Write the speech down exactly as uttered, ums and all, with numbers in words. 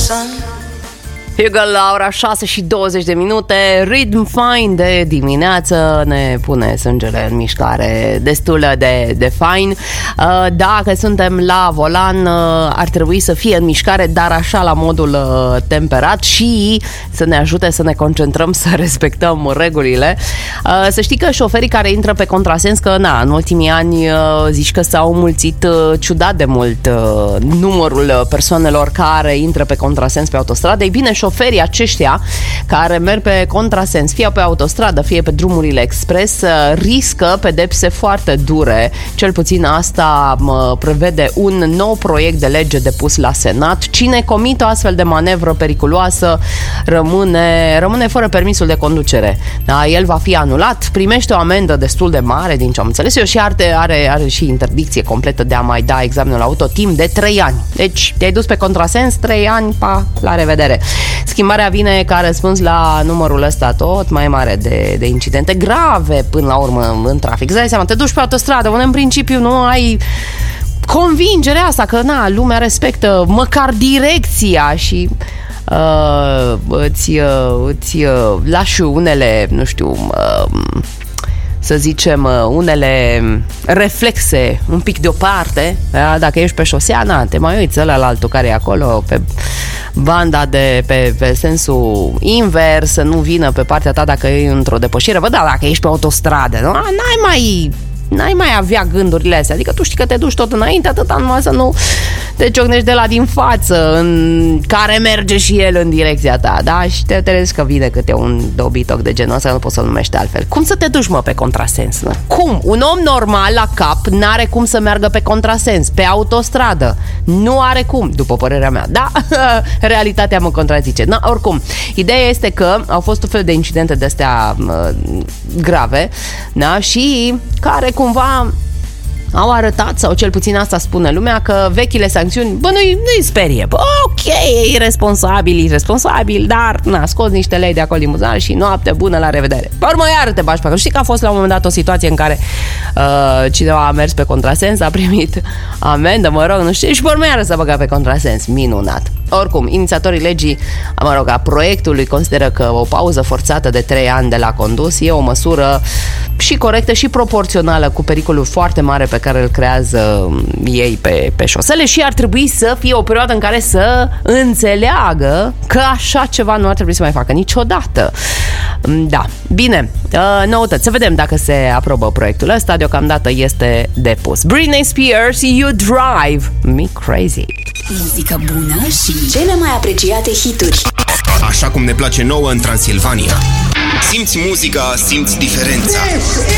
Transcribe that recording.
Hugo la ora șase și douăzeci de minute. Rhythm Fine de dimineață ne pune sângele în mișcare destul de, de fain. Dacă suntem la volan, ar trebui să fie în mișcare, dar așa la modul temperat și să ne ajute să ne concentrăm, să respectăm regulile. Să știi că șoferii care intră pe contrasens, că na, în ultimii ani zici că s-au mulțit ciudat de mult numărul persoanelor care intră pe contrasens pe autostradă. Ei bine, șoferii aceștia care merg pe contrasens, fie pe autostradă, fie pe drumurile expres, riscă pedepse foarte dure. Cel puțin asta prevede un nou proiect de lege depus la Senat. Cine comite o astfel de manevră periculoasă rămâne, rămâne fără permisul de conducere. Da, el va fi anulat, primește o amendă destul de mare, din ce am înțeles eu, și are, are, are și interdicție completă de a mai da examenul auto timp de trei ani. Deci te-ai dus pe contrasens, trei ani, pa, la revedere. Schimbarea vine ca răspuns la numărul ăsta tot mai mare de, de incidente grave până la urmă în trafic. Îți dai seama, te duci pe autostradă, unde în principiu nu ai convingerea asta că na, lumea respectă măcar direcția și uh, îți, uh, îți uh, lași unele, nu știu, uh, să zicem, unele reflexe un pic deoparte, da? Dacă ești pe șosea, na, te mai uiți ăla la altul care e acolo pe banda de pe, pe sensul invers, să nu vină pe partea ta dacă e într-o depășire. Bă, da, dacă ești pe autostradă, nu? N-ai mai n-ai mai avea gândurile astea. Adică tu știi că te duci tot înainte, atâta numai să nu te ciocnești de la din față, în care merge și el în direcția ta, da? Și te trezi că vine câte un dobitoc de genul ăsta, nu poți să-l numești altfel. Cum să te duci, mă, pe contrasens? Nu? Cum? Un om normal la cap n-are cum să meargă pe contrasens, pe autostradă. Nu are cum, după părerea mea. Da, realitatea mă contrazice. Na, oricum, ideea este că au fost un fel de incidente de-astea uh, grave, da? Și care cumva au arătat, sau cel puțin asta spune lumea, că vechile sancțiuni, bă, nu-i, nu-i sperie. Bă, ok, e irresponsabil, irresponsabil, dar, na, scoți niște lei de acolo din buzunar și noapte bună, la revedere. Pe urmă, iară te bași pe acolo. Știi că a fost la un moment dat o situație în care uh, cineva a mers pe contrasens, a primit amendă, mă rog, nu știu, și pe urmă iară s-a băgat pe contrasens. Minunat. Oricum, inițiatorii legii, mă rog, a proiectului consideră că o pauză forțată de trei ani de la condus e o măsură și corectă și proporțională cu pericolul foarte mare pe care îl creează ei pe, pe șosele și ar trebui să fie o perioadă în care să înțeleagă că așa ceva nu ar trebui să mai facă niciodată. Da, bine, noutăți, să vedem dacă se aprobă proiectul ăsta, deocamdată este depus. Britney Spears, You Drive Me Crazy. Muzică bună și cele mai apreciate hituri. Așa cum ne place nouă în Transilvania. Simți muzica, simți diferența.